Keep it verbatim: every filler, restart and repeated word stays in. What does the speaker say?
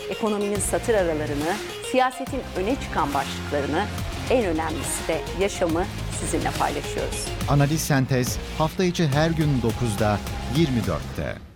ekonominin satır aralarını, siyasetin öne çıkan başlıklarını, en önemlisi de yaşamı sizinle paylaşıyoruz. Analiz Sentez hafta içi her gün dokuzda, yirmi dörtte.